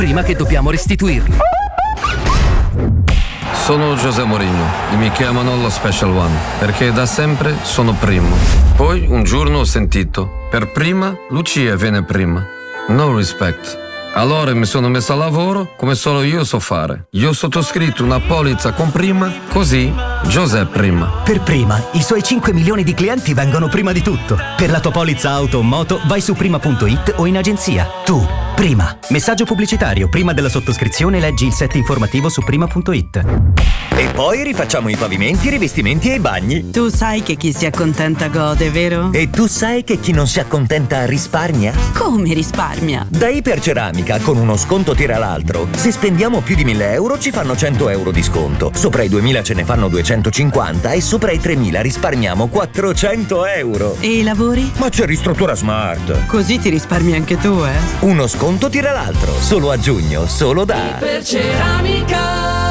prima che dobbiamo restituirli. Sono José Mourinho e mi chiamano lo Special One perché da sempre sono primo. Poi un giorno ho sentito: per prima Lucia viene prima. No respect. Allora mi sono messo a lavoro come solo io so fare. Io ho sottoscritto una polizza con prima, così José prima. Per prima, i suoi 5 milioni di clienti vengono prima di tutto. Per la tua polizza auto o moto vai su prima.it o in agenzia. Tu, prima. Messaggio pubblicitario. Prima della sottoscrizione leggi il set informativo su prima.it. E poi rifacciamo i pavimenti, i rivestimenti e i bagni. Tu sai che chi si accontenta gode, vero? E tu sai che chi non si accontenta risparmia? Come risparmia? Da Iperceramica, con uno sconto tira l'altro. Se spendiamo più di 1.000 euro ci fanno 100 euro di sconto. Sopra i 2.000 ce ne fanno 250 e sopra i 3.000 risparmiamo 400 euro. E i lavori? Ma c'è Ristruttura Smart. Così ti risparmi anche tu, eh? Uno sconto tira l'altro. Solo a giugno, solo da Iperceramica.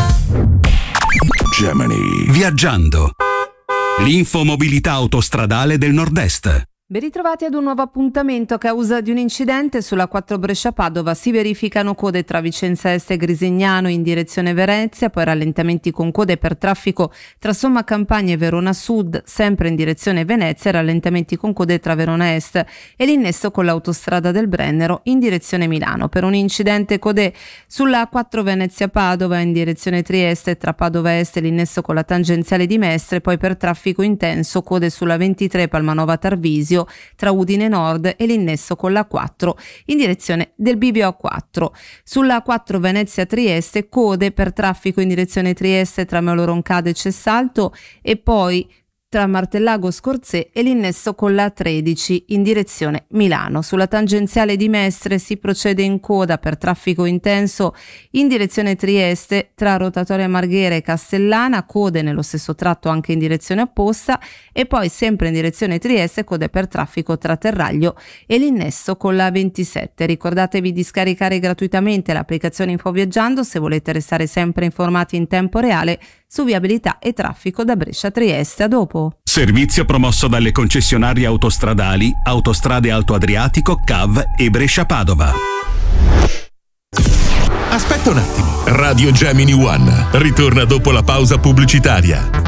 Gemini. Viaggiando. L'infomobilità autostradale del Nord-Est. Ben ritrovati ad un nuovo appuntamento. A causa di un incidente sulla 4 Brescia-Padova si verificano code tra Vicenza Est e Grisignano in direzione Venezia, poi rallentamenti con code per traffico tra Somma Campagna e Verona Sud, sempre in direzione Venezia, rallentamenti con code tra Verona Est e l'innesto con l'autostrada del Brennero in direzione Milano. Per un incidente code sulla 4 Venezia-Padova in direzione Trieste, tra Padova Est e l'innesto con la tangenziale di Mestre, poi per traffico intenso code sulla 23 Palmanova Tarvisio tra Udine Nord e l'innesso con la 4 in direzione del Bivio A4. Sulla 4 Venezia Trieste code per traffico in direzione Trieste tra Melo Roncade e Cessalto e poi tra Martellago Scorzè e l'innesso con la 13 in direzione Milano. Sulla tangenziale di Mestre si procede in coda per traffico intenso in direzione Trieste tra Rotatoria Marghera e Castellana, code nello stesso tratto anche in direzione opposta e poi sempre in direzione Trieste code per traffico tra Terraglio e l'innesso con la 27. Ricordatevi di scaricare gratuitamente l'applicazione Infoviaggiando se volete restare sempre informati in tempo reale su viabilità e traffico da Brescia a Trieste. A dopo. Servizio promosso dalle concessionarie autostradali Autostrade Alto Adriatico, CAV e Brescia-Padova. Aspetta un attimo. Radio Gemini One ritorna dopo la pausa pubblicitaria.